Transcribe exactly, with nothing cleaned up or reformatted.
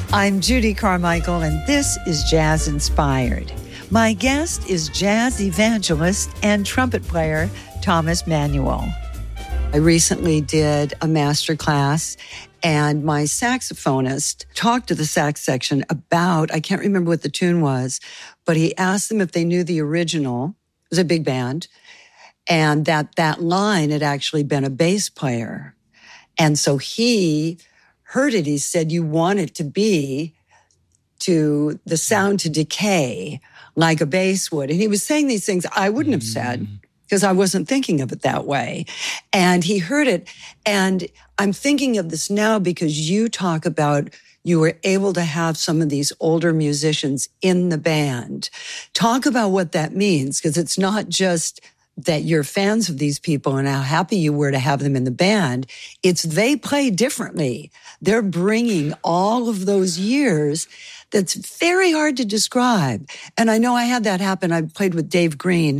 I'm Judy Carmichael, and this is Jazz Inspired. My guest is jazz evangelist and trumpet player Thomas Manuel. I recently did a master class, and my saxophonist talked to the sax section about, I can't remember what the tune was, but he asked them if they knew the original. It was a big band, and that that line had actually been a bass player. And so he heard it. He said, you want it to be to the sound to decay like a bass would. And he was saying these things I wouldn't have said because I wasn't thinking of it that way. And he heard it. And I'm thinking of this now because you talk about you were able to have some of these older musicians in the band. Talk about what that means, because it's not just that you're fans of these people and how happy you were to have them in the band. It's they play differently. They're bringing all of those years that's very hard to describe. And I know I had that happen. I played with Dave Green